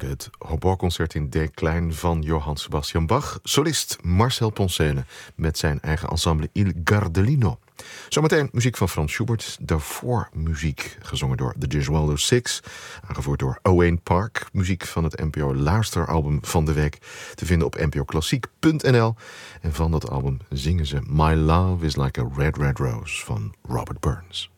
hoorde het hobo-concert in D klein van Johann Sebastian Bach. Solist Marcel Poncele met zijn eigen ensemble Il Gardelino. Zometeen muziek van Franz Schubert. Daarvoor muziek gezongen door The Gesualdo Six. Aangevoerd door Owain Park. Muziek van het NPO luisteralbum van de week. Te vinden op npoklassiek.nl. En van dat album zingen ze My Love is Like a Red Red Rose van Robert Burns.